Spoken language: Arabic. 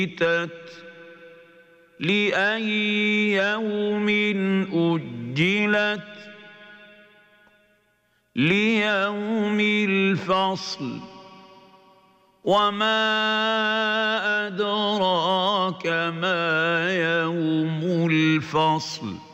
لأي يوم أجلت ليوم الفصل وما أدراك ما يوم الفصل